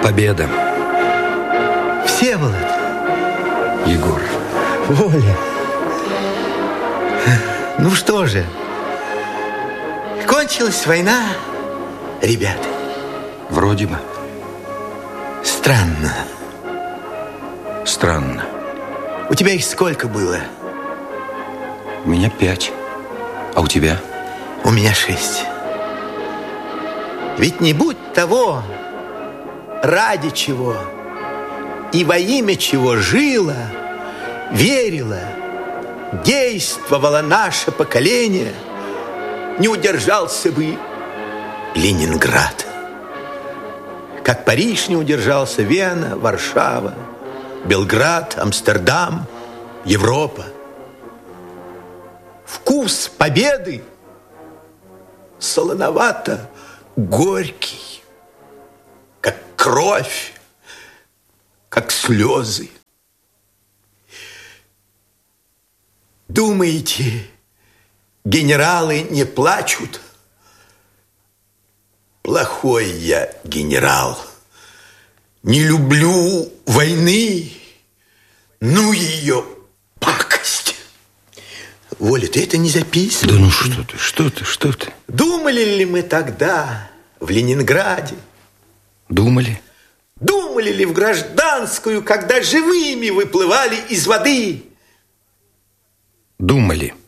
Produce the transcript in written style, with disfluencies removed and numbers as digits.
Победа. Всеволод. Егор. Воля. Ну что же, кончилась война, ребята? Вроде бы. Странно. Странно. У тебя их сколько было? У меня 5. А у тебя? У меня 6. Ведь не будь того, ради чего и во имя чего жило, верило, действовало наше поколение, не удержался бы Ленинград. Как Париж не удержался, Вена, Варшава, Белград, Амстердам, Европа. Вкус победы солоновато-горький, как кровь, как слезы. Думаете, генералы не плачут? Плохой я генерал. Не люблю войны. Ну ее пакость. Воля, ты это не записывай. Да ну что ты? Думали ли мы тогда в Ленинграде? Думали. Думали ли в гражданскую, когда живыми выплывали из воды? Думали.